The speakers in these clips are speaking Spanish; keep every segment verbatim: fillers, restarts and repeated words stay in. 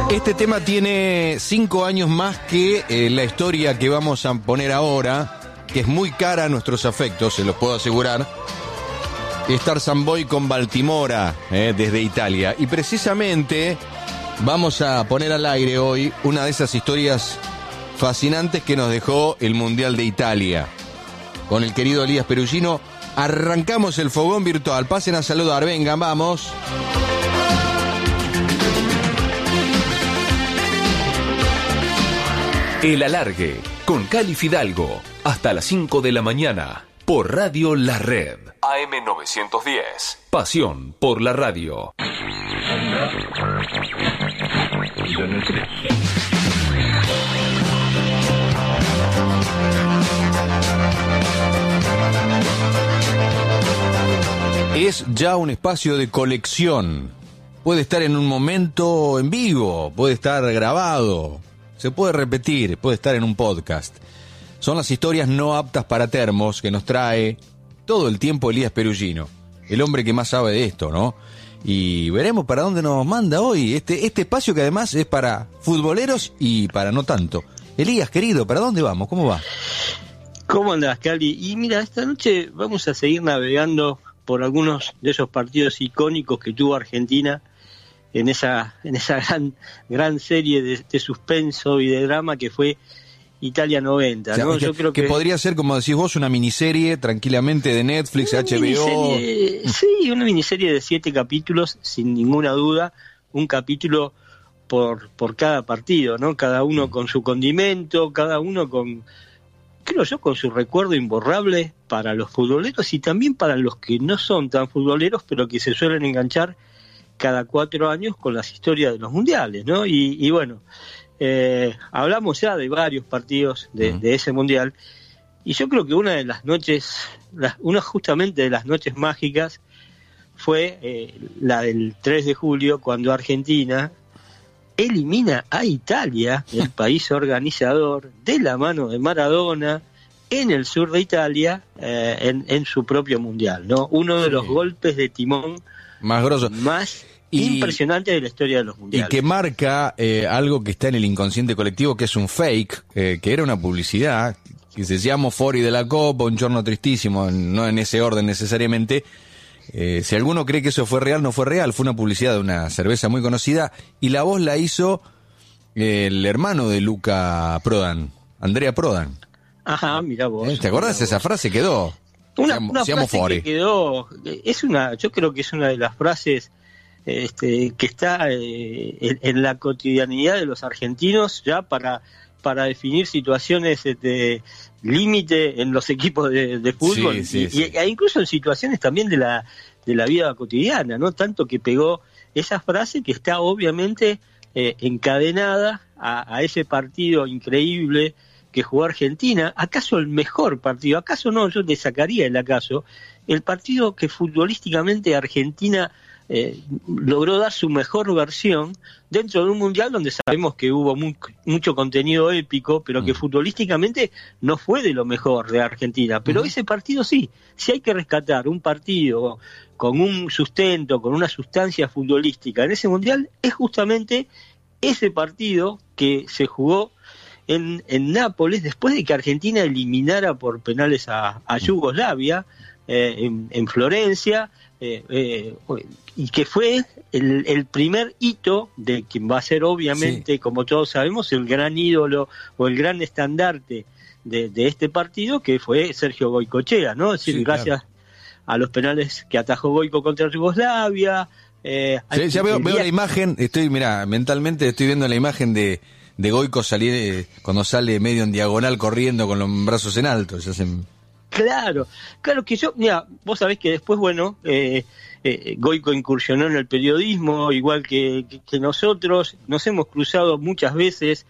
Este tema tiene cinco años más que eh, la historia que vamos a poner ahora, que es muy cara a nuestros afectos, se los puedo asegurar. Tarzan Boy con Baltimora, eh, desde Italia. Y precisamente vamos a poner al aire hoy una de esas historias fascinantes que nos dejó el Mundial de Italia. Con el querido Elías Perugino arrancamos el fogón virtual. Pasen a saludar, vengan, vamos. El Alargue, con Cali Fidalgo, hasta las cinco de la mañana, por Radio La Red. A M novecientos diez. Pasión por la radio. Es ya un espacio de colección. Puede estar en un momento en vivo, puede estar grabado, se puede repetir, puede estar en un podcast. Son las historias no aptas para termos que nos trae todo el tiempo Elías Perugino, el hombre que más sabe de esto, ¿no? Y veremos para dónde nos manda hoy este, este espacio que además es para futboleros y para no tanto. Elías, querido, ¿para dónde vamos? ¿Cómo va? ¿Cómo andás, Cali? Y mira, esta noche vamos a seguir navegando por algunos de esos partidos icónicos que tuvo Argentina en esa en esa gran gran serie de, de suspenso y de drama que fue Italia noventa, ¿no? O sea, que, Yo creo que, que podría ser, como decís vos, una miniserie tranquilamente de Netflix, H B O. Sí, una miniserie de siete capítulos, sin ninguna duda, un capítulo por por cada partido, ¿no? Cada uno mm. con su condimento, cada uno con, creo yo, con su recuerdo imborrable para los futboleros y también para los que no son tan futboleros, pero que se suelen enganchar cada cuatro años con las historias de los mundiales, ¿no? Y, y bueno, eh, hablamos ya de varios partidos de, de ese mundial, y yo creo que una de las noches, la, una justamente de las noches mágicas, fue eh, la del tres de julio, cuando Argentina elimina a Italia, el país organizador, de la mano de Maradona, en el sur de Italia, eh, en, en su propio mundial, ¿no? Uno de sí. los golpes de timón más grosso, más y, impresionante de la historia de los mundiales. Y que marca eh, algo que está en el inconsciente colectivo, que es un fake, eh, que era una publicidad, que se llama Fori de la Copa, un giorno tristísimo, no en ese orden necesariamente. Eh, si alguno cree que eso fue real, no fue real, fue una publicidad de una cerveza muy conocida, y la voz la hizo eh, el hermano de Luca Prodan, Andrea Prodan. Ajá, mirá vos. ¿Eh? ¿Te acordás? Esa vos. frase quedó. Una, Siamo, una siamo frase fuori. que quedó, es una, yo creo que es una de las frases este, que está eh, en, en la cotidianidad de los argentinos ya para, para definir situaciones de límite en los equipos de, de fútbol, sí, sí, y, sí. Y, e incluso en situaciones también de la, de la vida cotidiana, ¿no? Tanto que pegó esa frase que está obviamente eh, encadenada a, a ese partido increíble que jugó Argentina, acaso el mejor partido, acaso no, yo le sacaría el acaso, el partido que futbolísticamente Argentina eh, logró dar su mejor versión dentro de un mundial donde sabemos que hubo mu- mucho contenido épico, pero que mm. futbolísticamente no fue de lo mejor de Argentina, pero mm. ese partido sí, si hay que rescatar un partido con un sustento, con una sustancia futbolística en ese mundial, es justamente ese partido que se jugó En, en Nápoles, después de que Argentina eliminara por penales a, a Yugoslavia, eh, en, en Florencia, eh, eh, y que fue el, el primer hito de quien va a ser, obviamente, sí. como todos sabemos, el gran ídolo o el gran estandarte de, de este partido, que fue Sergio Goicoechea, ¿no? Es decir, sí, gracias claro. a los penales que atajó Goico contra Yugoslavia. Eh, sí, ya veo, veo la imagen, estoy, mira, mentalmente estoy viendo la imagen de de Goico salir eh, cuando sale medio en diagonal corriendo con los brazos en alto. Se hacen... Claro, claro que yo, mira, vos sabés que después, bueno, eh, eh, Goico incursionó en el periodismo, igual que, que, que nosotros, nos hemos cruzado muchas veces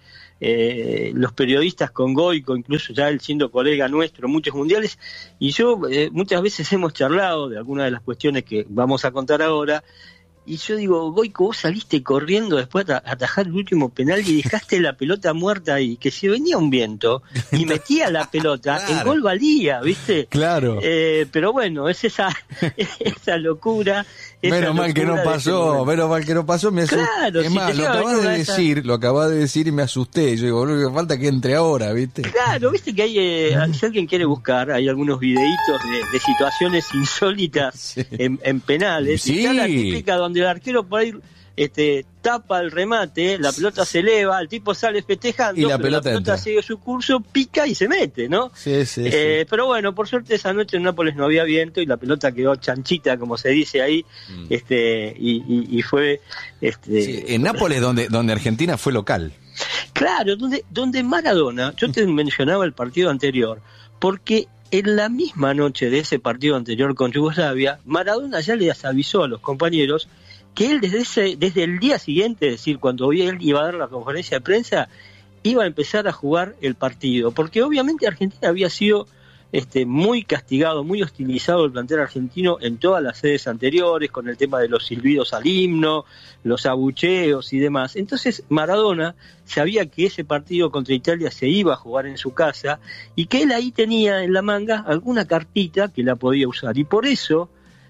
eh, los periodistas con Goico, incluso ya él siendo colega nuestro en muchos mundiales, y yo eh, muchas veces hemos charlado de algunas de las cuestiones que vamos a contar ahora. Y yo digo, Goico, vos saliste corriendo después de atajar el último penal y dejaste la pelota muerta ahí, que si venía un viento y metía la pelota, claro. el gol valía, ¿viste? Claro. Eh, pero bueno, es esa, esa locura Menos mal que no pasó, menos mal que no pasó, me asusté. Claro, es si más, lo acabas de decir, esa... lo acabas de decir y me asusté. Yo digo, lo que falta que entre ahora, ¿viste? Claro, viste que hay, eh, si alguien quiere buscar, hay algunos videitos de, de situaciones insólitas sí. en, en penales. Sí. Está la típica donde el arquero por ahí este, tapa el remate, la pelota se eleva, el tipo sale festejando, y la pero pelota, la pelota sigue su curso, pica y se mete, ¿no? Sí, sí, eh, sí. Pero bueno, por suerte esa noche en Nápoles no había viento y la pelota quedó chanchita, como se dice ahí, mm. este y, y, y fue... este sí, en Nápoles, donde, donde Argentina fue local. Claro, donde, donde Maradona, yo te mencionaba el partido anterior, porque en la misma noche de ese partido anterior con Yugoslavia, Maradona ya les avisó a los compañeros que él desde ese, desde el día siguiente, es decir, cuando él iba a dar la conferencia de prensa, iba a empezar a jugar el partido, porque obviamente Argentina había sido este, muy castigado, muy hostilizado el plantel argentino en todas las sedes anteriores, con el tema de los silbidos al himno, los abucheos y demás. Entonces Maradona sabía que ese partido contra Italia se iba a jugar en su casa y que él ahí tenía en la manga alguna cartita que la podía usar, y por eso...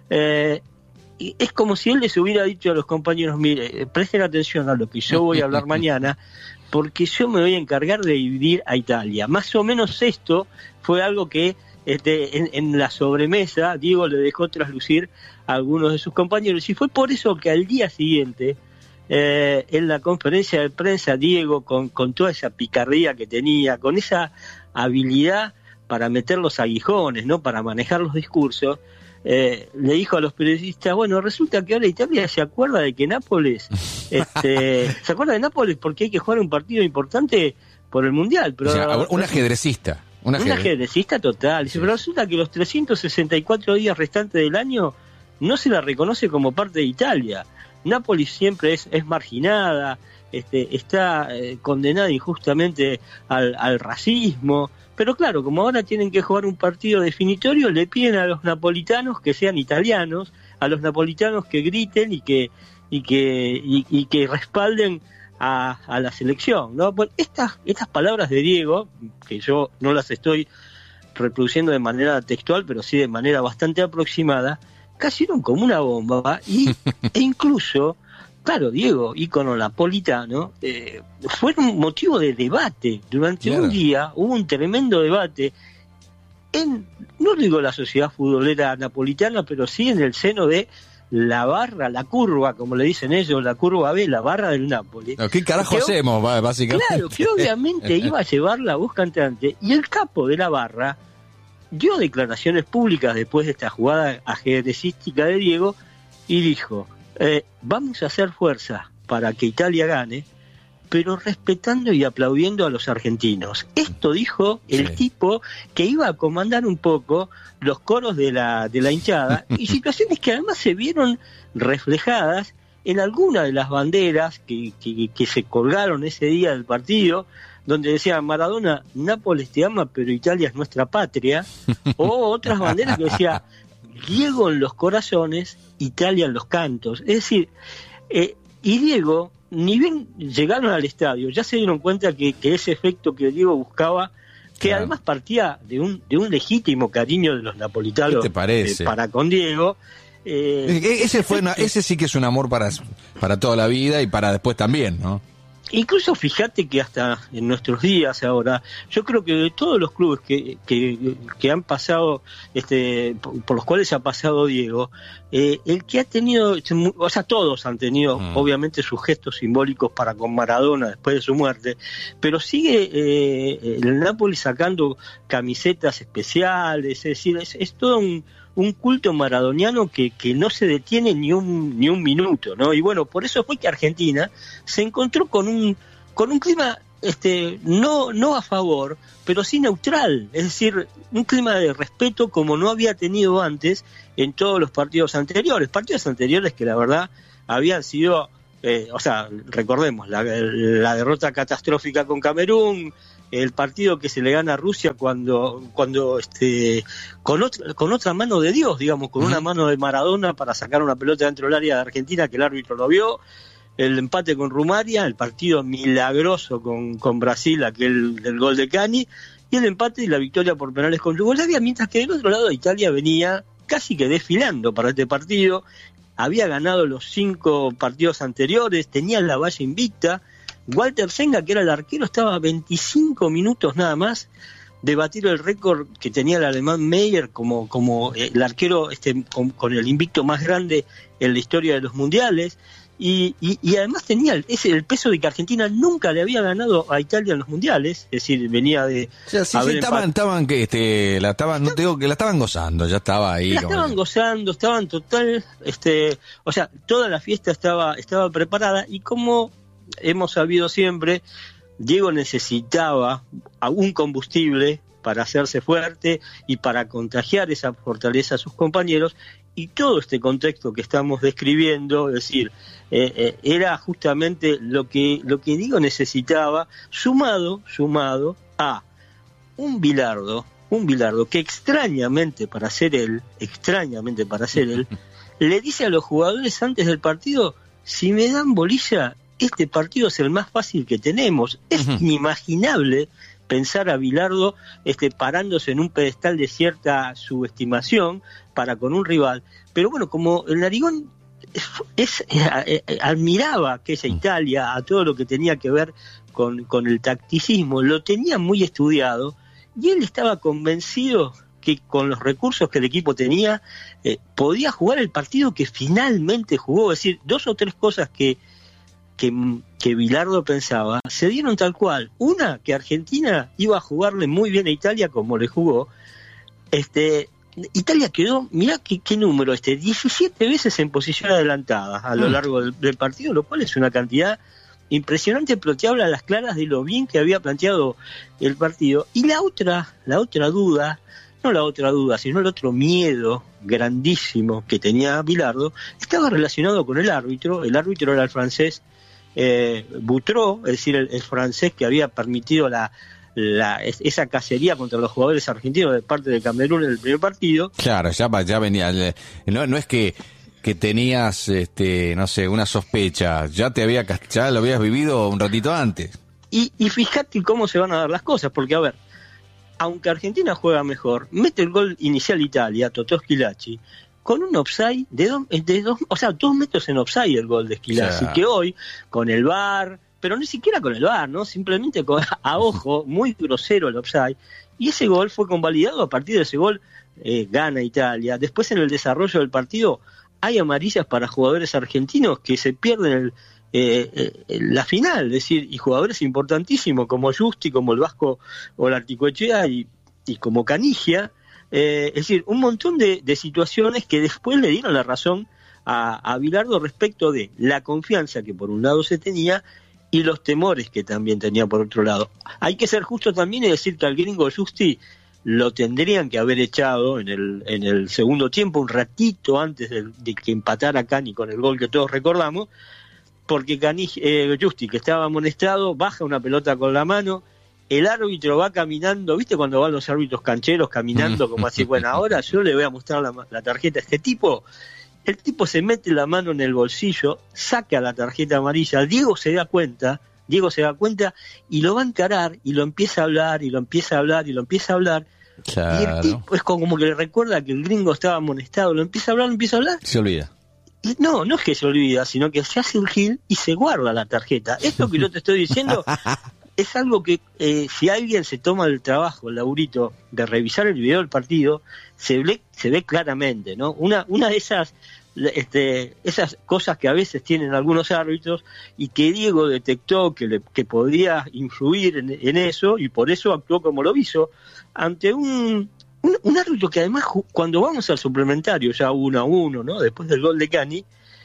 Eh, es como si él les hubiera dicho a los compañeros, mire, presten atención a lo que yo voy a hablar mañana, porque yo me voy a encargar de dividir a Italia. Más o menos esto fue algo que este, en, en la sobremesa Diego le dejó traslucir a algunos de sus compañeros, y fue por eso que al día siguiente, eh, en la conferencia de prensa, Diego, con, con toda esa picardía que tenía, con esa habilidad para meter los aguijones, ¿no?, para manejar los discursos, Eh, le dijo a los periodistas, bueno, resulta que ahora Italia se acuerda de que Nápoles, este, se acuerda de Nápoles porque hay que jugar un partido importante por el Mundial. Pero, o sea, un ajedrecista. Un, ajedre... un ajedrecista total. Sí. Pero resulta que los trescientos sesenta y cuatro días restantes del año no se la reconoce como parte de Italia. Nápoles siempre es, es marginada, este, está eh, condenada injustamente al, al racismo. Pero claro, como ahora tienen que jugar un partido definitorio, le piden a los napolitanos que sean italianos, a los napolitanos que griten y que y que y, y que respalden a, a la selección, ¿no? Bueno, estas estas palabras de Diego, que yo no las estoy reproduciendo de manera textual, pero sí de manera bastante aproximada, cayeron como una bomba y e incluso claro, Diego, ícono napolitano, eh, fue un motivo de debate. Durante claro. un día hubo un tremendo debate en, no digo la sociedad futbolera napolitana, pero sí en el seno de la barra, la curva, como le dicen ellos, la curva B, la barra del Napoli. No, ¿qué carajo que, hacemos, básicamente? Claro, que obviamente iba a llevar la voz cantante, y el capo de la barra dio declaraciones públicas después de esta jugada ajedrecística de Diego y dijo... Eh, vamos a hacer fuerza para que Italia gane, pero respetando y aplaudiendo a los argentinos. Esto dijo el sí. tipo que iba a comandar un poco los coros de la, de la hinchada, y situaciones que además se vieron reflejadas en alguna de las banderas que, que, que se colgaron ese día del partido, donde decía Maradona, Nápoles te ama, pero Italia es nuestra patria, o otras banderas que decía Diego en los corazones, Italia en los cantos. Es decir, eh, y Diego, ni bien llegaron al estadio, ya se dieron cuenta que, que ese efecto que Diego buscaba, que claro. además partía de un de un legítimo cariño de los napolitanos ¿Qué te parece? Eh, para con Diego. Eh, ese fue una, ese sí que es un amor para, para toda la vida y para después también, ¿no? Incluso fíjate que hasta en nuestros días ahora, yo creo que de todos los clubes que, que, que han pasado, este, por, por los cuales ha pasado Diego, eh, el que ha tenido, o sea, todos han tenido mm. obviamente sus gestos simbólicos para con Maradona después de su muerte, pero sigue eh, el Napoli sacando camisetas especiales, es decir, es, es todo un... un culto maradoniano que, que no se detiene ni un ni un minuto, ¿no? Y bueno, por eso fue que Argentina se encontró con un con un clima este no no a favor, pero sí neutral, es decir, un clima de respeto como no había tenido antes en todos los partidos anteriores, partidos anteriores que la verdad habían sido, eh, o sea, recordemos la, la derrota catastrófica con Camerún, el partido que se le gana a Rusia cuando cuando este con otra con otra mano de Dios, digamos, con uh-huh. una mano de Maradona para sacar una pelota dentro del área de Argentina que el árbitro no vio, el empate con Rumania, el partido milagroso con, con Brasil, aquel del gol de Cani, y el empate y la victoria por penales con Yugoslavia, mientras que del otro lado Italia venía casi que desfilando para este partido, había ganado los cinco partidos anteriores, tenía la valla invicta. Walter Senga, que era el arquero, estaba a veinticinco minutos nada más de batir el récord que tenía el alemán Meyer como, como el arquero este, con, con el invicto más grande en la historia de los mundiales. Y, y, y además tenía el, ese, el peso de que Argentina nunca le había ganado a Italia en los mundiales, es decir, venía de... O sea, sí, sí, estaban, estaban, que, este, la estaban, no te digo que la estaban gozando, ya estaba ahí. La estaban como... gozando, estaban total, este, o sea, toda la fiesta estaba, estaba preparada, y como hemos sabido siempre, Diego necesitaba un combustible para hacerse fuerte y para contagiar esa fortaleza a sus compañeros, y todo este contexto que estamos describiendo, es decir, eh, eh, era justamente lo que lo que Diego necesitaba, sumado, sumado a un Bilardo, un Bilardo que extrañamente para ser él, extrañamente para ser él, le dice a los jugadores antes del partido: si me dan bolilla, este partido es el más fácil que tenemos. Es inimaginable pensar a Bilardo este, parándose en un pedestal de cierta subestimación para con un rival. Pero bueno, como el Narigón es, es, eh, eh, admiraba aquella Italia, a todo lo que tenía que ver con, con el tacticismo, lo tenía muy estudiado, y él estaba convencido que con los recursos que el equipo tenía, eh, podía jugar el partido que finalmente jugó. Es decir, dos o tres cosas que Que, que Bilardo pensaba, se dieron tal cual. Una, que Argentina iba a jugarle muy bien a Italia como le jugó. Este, Italia quedó, mirá qué, qué número, este, diecisiete veces en posición adelantada a lo largo del, del partido, lo cual es una cantidad impresionante, pero te habla a las claras de lo bien que había planteado el partido. Y la otra, la otra duda, no la otra duda, sino el otro miedo grandísimo que tenía Bilardo, estaba relacionado con el árbitro. El árbitro era el francés Eh, Boutreau, es decir, el, el francés que había permitido la, la esa cacería contra los jugadores argentinos de parte de Camerún en el primer partido. Claro, ya, ya venía, no, no es que, que tenías, este, no sé, una sospecha, ya te había, ya lo habías vivido un ratito antes. Y, y fíjate cómo se van a dar las cosas, porque a ver, aunque Argentina juega mejor, mete el gol inicial Italia, Totò Schillaci, con un offside de dos, de dos, o sea, dos metros en offside el gol de Schillaci, yeah. Que hoy, con el V A R, pero ni siquiera con el V A R, ¿no? Simplemente con, a ojo, muy grosero el offside, y ese gol fue convalidado. A partir de ese gol eh, gana Italia. Después, en el desarrollo del partido, hay amarillas para jugadores argentinos que se pierden el, eh, eh, la final, es decir, y jugadores importantísimos como Justi, como el Vasco Olarticoechea y, y como Canigia. Eh, es decir, un montón de, de situaciones que después le dieron la razón a, a Bilardo respecto de la confianza que por un lado se tenía y los temores que también tenía por otro lado. Hay que ser justo también y decir que al gringo Justi lo tendrían que haber echado en el, en el segundo tiempo, un ratito antes de, de que empatara Cani con el gol que todos recordamos, porque Cani, eh, Justi, que estaba amonestado, baja una pelota con la mano. El árbitro va caminando, ¿viste cuando van los árbitros cancheros caminando como así? Bueno, ahora yo le voy a mostrar la, la tarjeta a este tipo. El tipo se mete la mano en el bolsillo, saca la tarjeta amarilla. Diego se da cuenta, Diego se da cuenta y lo va a encarar y lo empieza a hablar y lo empieza a hablar y lo empieza a hablar. Claro. Y el tipo es como que le recuerda que el gringo estaba amonestado, lo empieza a hablar, lo empieza a hablar. Se olvida. Y no, no es que se olvida, sino que se hace el gil y se guarda la tarjeta. Esto que yo te estoy diciendo es algo que eh, si alguien se toma el trabajo, el laburito, de revisar el video del partido, se ve, se ve claramente, ¿no? Una, una de esas, este, esas cosas que a veces tienen algunos árbitros y que Diego detectó que, le, que podía influir en, en eso, y por eso actuó como lo hizo, ante un, un, un árbitro que además, cuando vamos al suplementario, ya uno a uno, ¿no? Después del gol de Cani,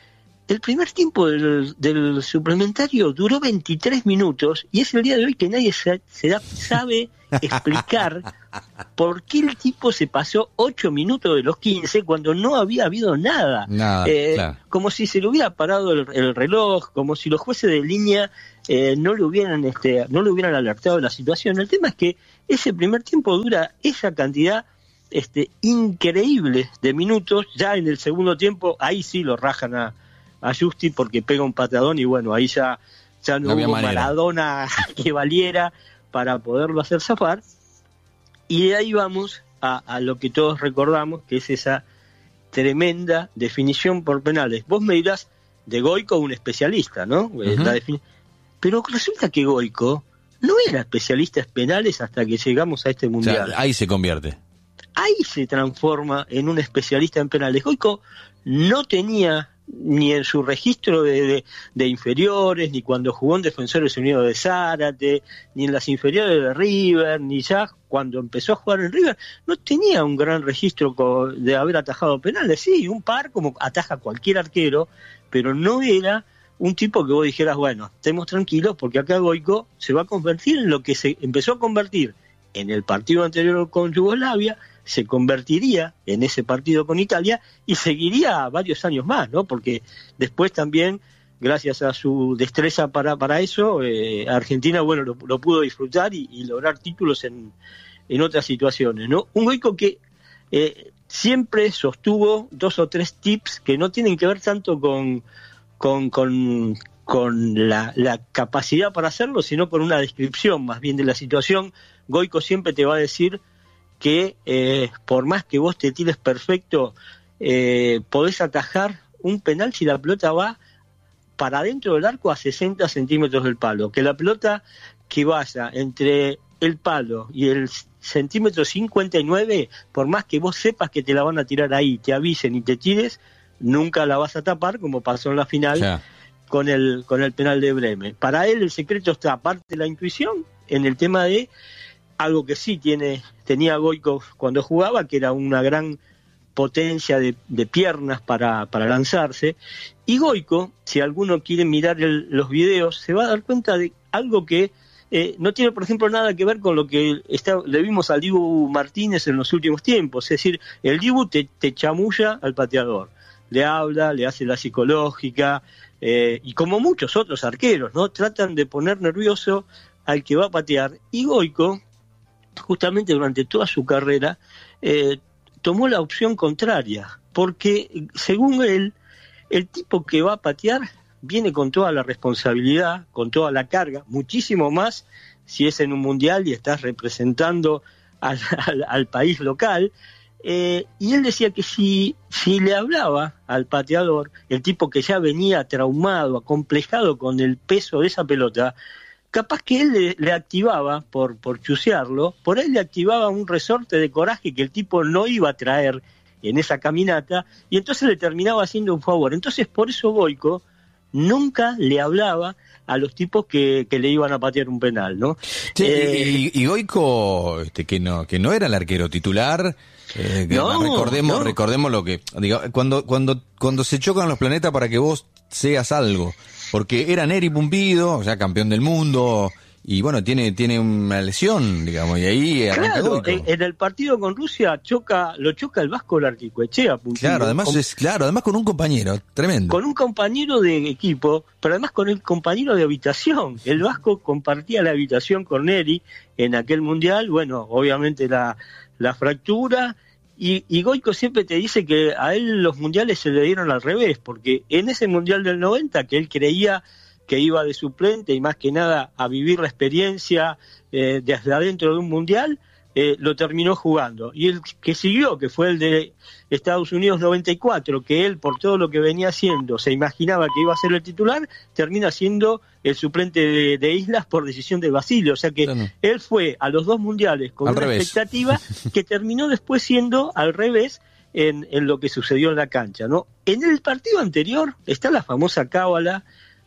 el primer tiempo del, del suplementario duró veintitrés minutos y es el día de hoy que nadie se, se da, sabe explicar por qué el tipo se pasó ocho minutos de los quince cuando no había habido nada. nada eh, claro. Como si se le hubiera parado el, el reloj, como si los jueces de línea eh, no le hubieran este, no le hubieran alertado de la situación. El tema es que ese primer tiempo dura esa cantidad este, increíble de minutos. Ya en el segundo tiempo, ahí sí lo rajan a a Justi porque pega un patadón y bueno, ahí ya, ya no, no hubo Maradona que valiera para poderlo hacer zafar. Y de ahí vamos a, a lo que todos recordamos, que es esa tremenda definición por penales. Vos me dirás, de Goico un especialista, ¿no? Uh-huh. La defini- Pero resulta que Goico no era especialista en penales hasta que llegamos a este mundial. O sea, ahí se convierte. Ahí se transforma en un especialista en penales. Goico no tenía ni en su registro de, de, de inferiores, ni cuando jugó en Defensores Unidos de Zárate, ni en las inferiores de River, ni ya cuando empezó a jugar en River, no tenía un gran registro de haber atajado penales. Sí, un par como ataja cualquier arquero, pero no era un tipo que vos dijeras, bueno, estemos tranquilos porque acá Goico se va a convertir en lo que se empezó a convertir en el partido anterior con Yugoslavia, se convertiría en ese partido con Italia y seguiría varios años más, ¿no? Porque después también, gracias a su destreza para, para eso, eh, Argentina, bueno, lo, lo pudo disfrutar y, y lograr títulos en, en otras situaciones, ¿no? Un Goico que eh, siempre sostuvo dos o tres tips que no tienen que ver tanto con, con, con, con la, la capacidad para hacerlo, sino con una descripción más bien de la situación. Goico siempre te va a decir que eh, por más que vos te tires perfecto, eh, podés atajar un penal si la pelota va para adentro del arco a sesenta centímetros del palo, que la pelota que vaya entre el palo y el centímetro cincuenta y nueve, por más que vos sepas que te la van a tirar ahí, te avisen y te tires, nunca la vas a tapar, como pasó en la final yeah. con el con el penal de Bremen. Para él el secreto está, aparte de la intuición, en el tema de algo que sí tiene tenía Goico cuando jugaba, que era una gran potencia de, de piernas para, para lanzarse. Y Goico, si alguno quiere mirar el, los videos, se va a dar cuenta de algo que eh, no tiene, por ejemplo, nada que ver con lo que está, le vimos al Dibu Martínez en los últimos tiempos. Es decir, el Dibu te, te chamulla al pateador, le habla, le hace la psicológica, eh, y como muchos otros arqueros, ¿no? Tratan de poner nervioso al que va a patear. Y Goico, justamente durante toda su carrera, eh, tomó la opción contraria, porque según él, el tipo que va a patear viene con toda la responsabilidad, con toda la carga, muchísimo más si es en un mundial y estás representando al, al, al país local, eh, y él decía que si, si le hablaba al pateador, el tipo que ya venía traumado, acomplejado con el peso de esa pelota, capaz que él le, le activaba, por, por chusearlo, por él le activaba un resorte de coraje que el tipo no iba a traer en esa caminata, y entonces le terminaba haciendo un favor. Entonces, por eso Goico nunca le hablaba a los tipos que, que le iban a patear un penal, ¿no? Sí, eh, y, y Goico, este, que no, que no era el arquero titular. Eh, que no, recordemos, no. recordemos lo que, digo, cuando, cuando, cuando se chocan los planetas para que vos seas algo. Porque era Neri Pumpido, o sea, campeón del mundo, y bueno, tiene tiene una lesión, digamos, y ahí arranca Claro, en, en el partido con Rusia choca lo choca el Vasco Larticoechea, Pumpido. Claro, además con, es claro, además con un compañero, tremendo. Con un compañero de equipo, pero además con el compañero de habitación. El Vasco compartía la habitación con Neri en aquel mundial, bueno, obviamente la, la fractura. Y, y Goico siempre te dice que a él los mundiales se le dieron al revés, porque en ese mundial del noventa, que él creía que iba de suplente y más que nada a vivir la experiencia eh, desde adentro de un mundial, eh, lo terminó jugando. Y el que siguió, que fue el de Estados Unidos noventa y cuatro, que él, por todo lo que venía haciendo, se imaginaba que iba a ser el titular, termina siendo el suplente de, de Islas por decisión de Basile. O sea que no, no. él fue a los dos mundiales con al una revés. expectativa que terminó después siendo al revés en, en lo que sucedió en la cancha, ¿no? En el partido anterior está la famosa cábala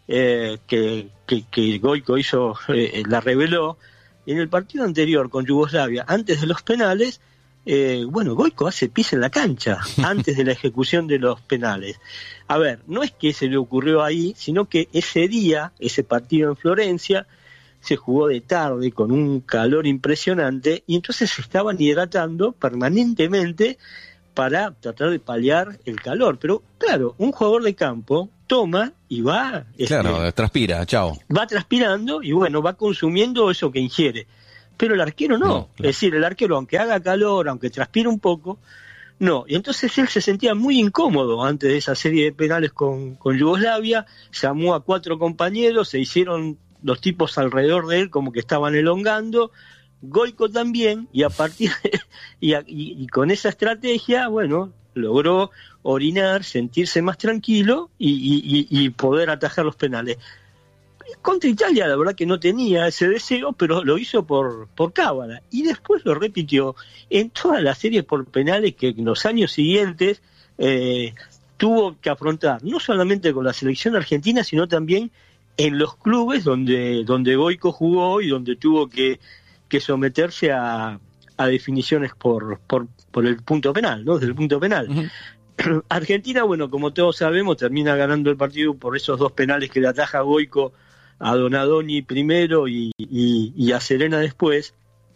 eh, que, que, que Goico hizo, eh, la reveló. En el partido anterior con Yugoslavia, antes de los penales, eh, bueno, Goico hace pis en la cancha antes de la ejecución de los penales. A ver, no es que se le ocurrió ahí, sino que ese día, ese partido en Florencia, se jugó de tarde con un calor impresionante y entonces se estaban hidratando permanentemente para tratar de paliar el calor. Pero claro, un jugador de campo toma y va... Claro, este, transpira, chao. Va transpirando y bueno, va consumiendo eso que ingiere. Pero el arquero no. no claro. Es decir, el arquero, aunque haga calor, aunque transpire un poco, no. Y entonces él se sentía muy incómodo antes de esa serie de penales con, con Yugoslavia, llamó a cuatro compañeros, se hicieron los tipos alrededor de él como que estaban elongando, Goico también, y a partir de, y, a, y, y con esa estrategia, bueno, logró orinar, sentirse más tranquilo y, y, y poder atajar los penales. Contra Italia la verdad que no tenía ese deseo, pero lo hizo por, por cábala, y después lo repitió en todas las series por penales que en los años siguientes eh, tuvo que afrontar, no solamente con la selección argentina, sino también en los clubes donde, donde Goico jugó y donde tuvo que, que someterse a, a definiciones por, por, por el punto penal, ¿no? Desde el punto penal. Uh-huh. Argentina, bueno, como todos sabemos, termina ganando el partido por esos dos penales que le ataja Goico a Donadoni primero y, y, y a Serena después.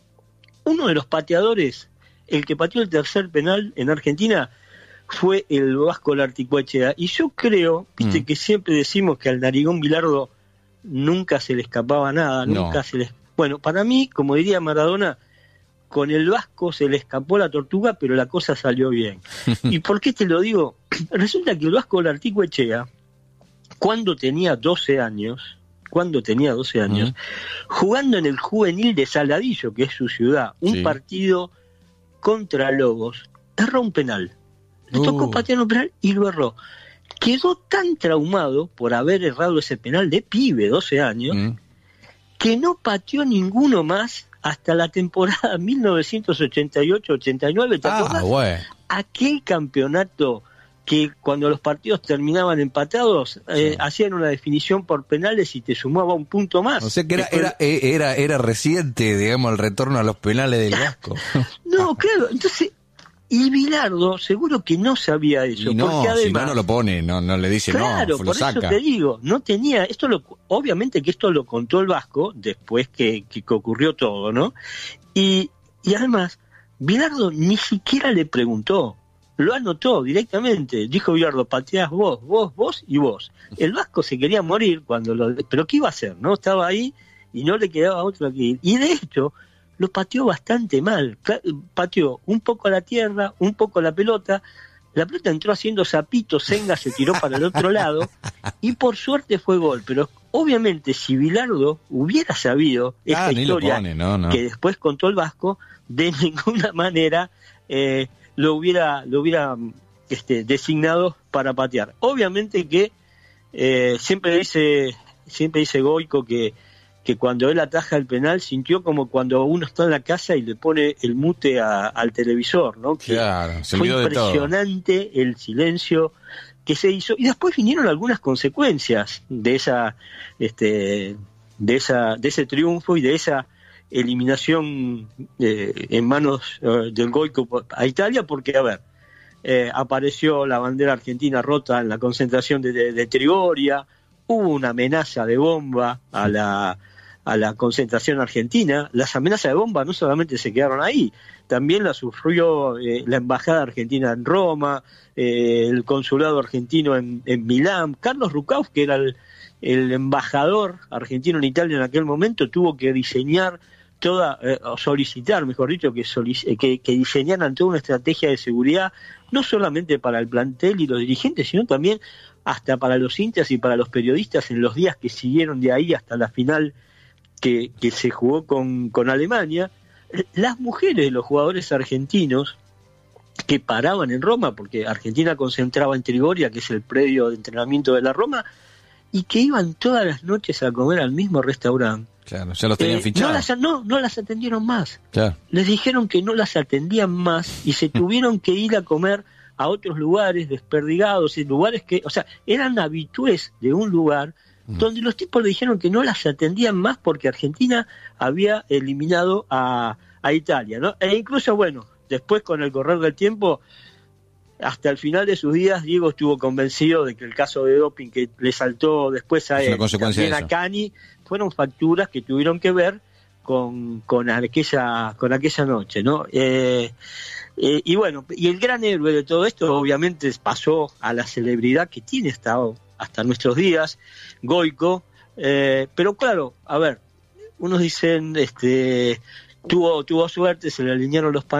Uno de los pateadores, el que pateó el tercer penal en Argentina, fue el Vasco Larticoechea, y yo creo, viste mm. que siempre decimos que al narigón Bilardo nunca se le escapaba nada, no. nunca se le... Bueno, para mí, como diría Maradona, con el Vasco se le escapó la tortuga, pero la cosa salió bien. ¿Y por qué te lo digo? Resulta que el Vasco Larticoechea, cuando tenía doce años, cuando tenía doce años, uh-huh. jugando en el juvenil de Saladillo, que es su ciudad, un sí. partido contra Lobos, erró un penal. Le uh. tocó patear un penal y lo erró. Quedó tan traumado por haber errado ese penal de pibe, doce años, uh-huh. que no pateó ninguno más hasta la temporada mil novecientos ochenta y ocho ochenta y nueve. ¿Te ah, acordás? Bueno. Aquel campeonato que cuando los partidos terminaban empatados, eh, sí. hacían una definición por penales y te sumaba un punto más. O sea que era, era, era, era reciente, digamos, el retorno a los penales del Vasco. No, claro, entonces, y Bilardo seguro que no sabía eso. Y no, porque además, si no, no lo pone, no, no le dice claro, no, lo por saca. Eso te digo, no tenía, esto lo, obviamente que esto lo contó el Vasco después que, que, que ocurrió todo, ¿no? Y, y además, Bilardo ni siquiera le preguntó. Lo anotó directamente, dijo Bilardo, pateás vos, vos, vos y vos. El Vasco se quería morir cuando lo... Pero ¿qué iba a hacer? ¿No? Estaba ahí y no le quedaba otro que ir. Y de hecho, lo pateó bastante mal. Pateó un poco a la tierra, un poco a la pelota. La pelota entró haciendo zapito, Senga se tiró para el otro lado y por suerte fue gol. Pero obviamente si Bilardo hubiera sabido esta ah, historia pone, no, no. que después contó el Vasco, de ninguna manera... Eh, lo hubiera lo hubiera este, designado para patear. Obviamente que eh, siempre dice siempre dice Goico que, que cuando él ataja el penal sintió como cuando uno está en la casa y le pone el mute a, al televisor, ¿no? Que claro, se fue impresionante el silencio que se hizo, y después vinieron algunas consecuencias de esa este de esa de ese triunfo y de esa eliminación eh, en manos eh, del Goico a Italia, porque, a ver, eh, apareció la bandera argentina rota en la concentración de, de, de Trigoria, hubo una amenaza de bomba a la, a la concentración argentina. Las amenazas de bomba no solamente se quedaron ahí, también las sufrió eh, la embajada argentina en Roma, eh, el consulado argentino en, en Milán. Carlos Rucauf, que era el, el embajador argentino en Italia en aquel momento, tuvo que diseñar toda, eh, solicitar, mejor dicho, que, solic- que, que diseñaran toda una estrategia de seguridad, no solamente para el plantel y los dirigentes, sino también hasta para los hinchas y para los periodistas en los días que siguieron de ahí hasta la final que, que se jugó con, con Alemania. Las mujeres de los jugadores argentinos que paraban en Roma, porque Argentina concentraba en Trigoria, que es el predio de entrenamiento de la Roma, y que iban todas las noches a comer al mismo restaurante. Claro, ya los tenían eh, fichados. No las, no, no las atendieron más. Claro. Les dijeron que no las atendían más y se tuvieron que ir a comer a otros lugares desperdigados, en lugares que, o sea, eran habitués de un lugar mm. donde los tipos le dijeron que no las atendían más porque Argentina había eliminado a, a Italia, ¿no? E incluso, bueno, después con el correr del tiempo, hasta el final de sus días, Diego estuvo convencido de que el caso de doping que le saltó después a él, también a Cani, fueron facturas que tuvieron que ver con, con aquella con aquella noche, ¿no? Eh, eh, y bueno, y el gran héroe de todo esto obviamente pasó a la celebridad que tiene hasta, hasta nuestros días, Goico, eh, pero claro, a ver, unos dicen, este tuvo tuvo suerte, se le alinearon los